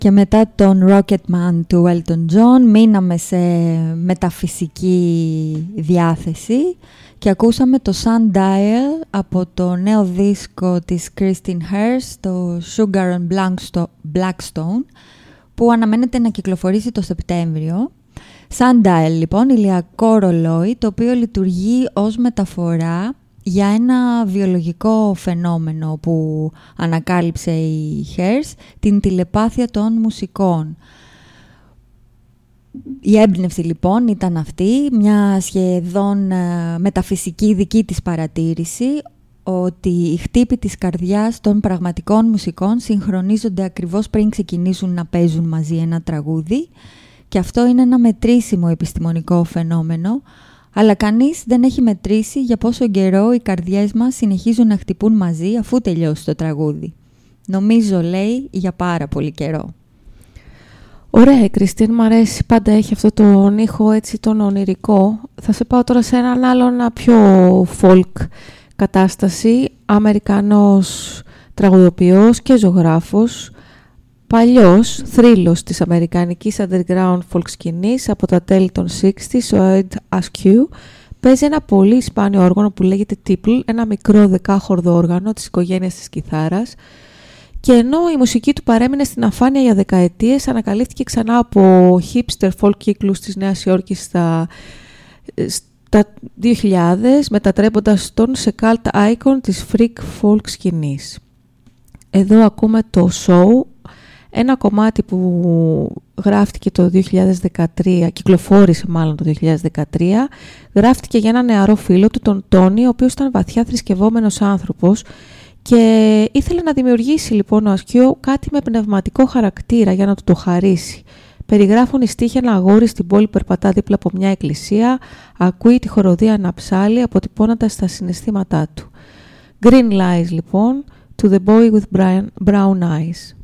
Και μετά τον Rocketman του Elton John μείναμε σε μεταφυσική διάθεση και ακούσαμε το Sundial από το νέο δίσκο της Christine Hurst, το Sugar and Blackstone, που αναμένεται να κυκλοφορήσει το Σεπτέμβριο. Sundial λοιπόν, ηλιακό ρολόι, το οποίο λειτουργεί ως μεταφορά για ένα βιολογικό φαινόμενο που ανακάλυψε η Hurst, την τηλεπάθεια των μουσικών. Η έμπνευση λοιπόν ήταν αυτή, μια σχεδόν μεταφυσική δική της παρατήρηση, ότι οι χτύποι της καρδιάς των πραγματικών μουσικών συγχρονίζονται ακριβώς πριν ξεκινήσουν να παίζουν μαζί ένα τραγούδι, και αυτό είναι ένα μετρήσιμο επιστημονικό φαινόμενο, αλλά κανείς δεν έχει μετρήσει για πόσο καιρό οι καρδιές μας συνεχίζουν να χτυπούν μαζί αφού τελειώσει το τραγούδι. Νομίζω, λέει, για πάρα πολύ καιρό. Ωραία, η Κριστίν, μ' αρέσει, πάντα έχει αυτό τον ήχο έτσι τον ονειρικό. Θα σε πάω τώρα σε έναν άλλο, ένα πιο folk κατάσταση. Αμερικανός τραγουδοποιός και ζωγράφος, παλιός θρύλος της αμερικανικής underground folk σκηνής από τα τέλη των 60s, ο Ed Askew, παίζει ένα πολύ σπάνιο όργανο που λέγεται tiple, ένα μικρό δεκάχορδο όργανο της οικογένειας της κιθάρας, και ενώ η μουσική του παρέμεινε στην αφάνεια για δεκαετίες, ανακαλύφθηκε ξανά από hipster folk κύκλους της Νέας Υόρκης στα 2000, μετατρέποντας τον σε cult icon της freak folk σκηνής. Εδώ ακούμε το Show, ένα κομμάτι που γράφτηκε το 2013, κυκλοφόρησε μάλλον το 2013, γράφτηκε για ένα νεαρό φίλο του, τον Τόνι, ο οποίος ήταν βαθιά θρησκευόμενος άνθρωπος και ήθελε να δημιουργήσει λοιπόν ο Ασκιού κάτι με πνευματικό χαρακτήρα για να του το χαρίσει. Περιγράφουν οι στίχοι ένα αγόρι στην πόλη που περπατά δίπλα από μια εκκλησία, ακούει τη χοροδία να ψάλει αποτυπώνοντας τα συναισθήματά του. Green Lies λοιπόν, To the Boy with Brown Eyes.